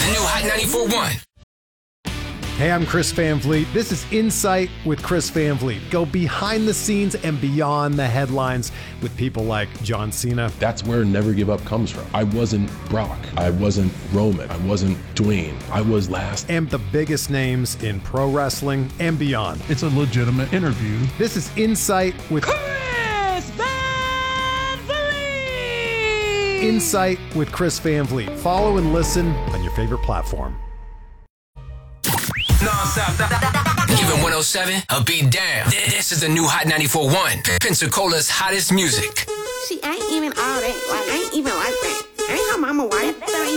new Hot 94.1. Hey, I'm Chris Van Vliet. This is Insight with Chris Van Vliet. Go behind the scenes and beyond the headlines with people like John Cena. That's where Never Give Up comes from. I wasn't Brock. I wasn't Roman. I wasn't Dwayne. I was last. And the biggest names in pro wrestling and beyond. It's a legitimate interview. This is Insight with Chris Van Vliet. Insight with Chris Van Vliet. Follow and listen on your favorite platform. Non-stop. Giving 107 a beat down. This is the new Hot 94.1. Pensacola's hottest music. She ain't even all that. Like, ain't even like that. Ain't her mama white. That ain't